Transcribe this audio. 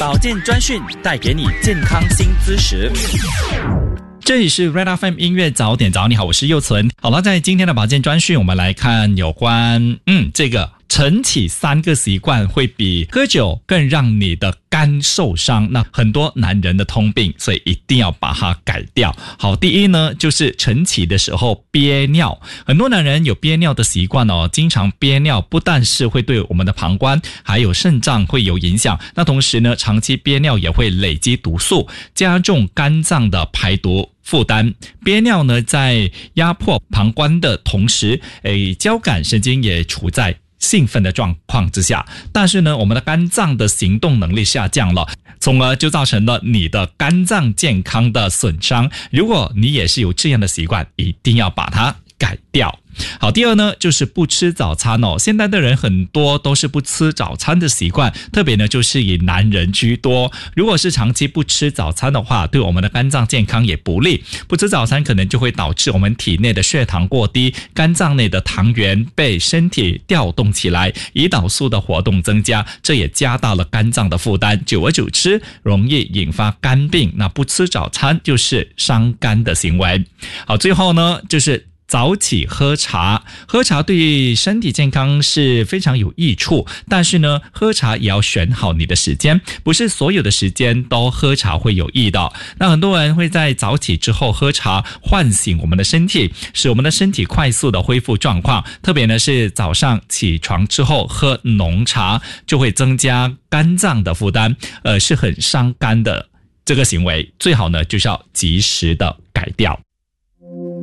保健专讯带给你健康新知识。这里是 Red FM 音乐早点早，你好，我是佑存。好了，在今天的保健专讯，我们来看有关这个晨起3个习惯会比喝酒更让你的肝受伤，那很多男人的通病，所以一定要把它改掉。好，第一呢，就是晨起的时候憋尿。很多男人有憋尿的习惯哦，经常憋尿不但是会对我们的膀胱还有肾脏会有影响，那同时呢，长期憋尿也会累积毒素，加重肝脏的排毒负担。憋尿呢，在压迫膀胱的同时，交感神经也处在兴奋的状况之下，但是呢，我们的肝脏的行动能力下降了，从而就造成了你的肝脏健康的损伤。如果你也是有这样的习惯，一定要把它改掉。好，第二呢，就是不吃早餐哦。现代的人很多都是不吃早餐的习惯，特别呢就是以男人居多。如果是长期不吃早餐的话，对我们的肝脏健康也不利。不吃早餐可能就会导致我们体内的血糖过低，肝脏内的糖原被身体调动起来，胰岛素的活动增加，这也加大了肝脏的负担，久而久之容易引发肝病。那不吃早餐就是伤肝的行为。好，最后呢，就是早起喝茶。喝茶对身体健康是非常有益处，但是呢，喝茶也要选好你的时间，不是所有的时间都喝茶会有益的。那很多人会在早起之后喝茶，唤醒我们的身体，使我们的身体快速的恢复状况。特别呢是早上起床之后喝浓茶，就会增加肝脏的负担，是很伤肝的这个行为，最好呢就是要及时的改掉。